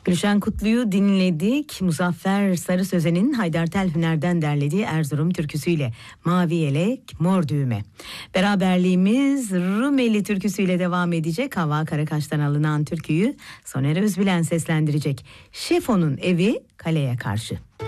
Gülşen Kutlu'yu dinledik. Muzaffer Sarı Sözen'in Haydartel Hüner'den derlediği Erzurum türküsüyle Mavi Yelek Mor Düğme. Beraberliğimiz Rumeli türküsüyle devam edecek. Hava Karakaş'tan alınan türküyü Soner Özbilen seslendirecek. Şefo'nun evi kaleye karşı.